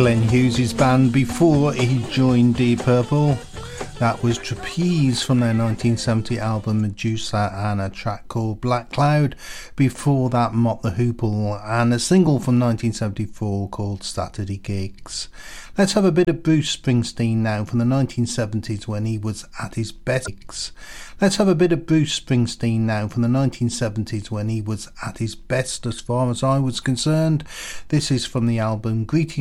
Glenn Hughes' band before he joined Deep Purple. That was Trapeze from their 1970 album Medusa and a track called Black Cloud. Before that, Mott the Hoople and a single from 1974 called Saturday Gigs. Let's have a bit of Bruce Springsteen now from the 1970s when he was at his best. Let's have a bit of Bruce Springsteen now from the 1970s when he was at his best as far as I was concerned. This is from the album Greetings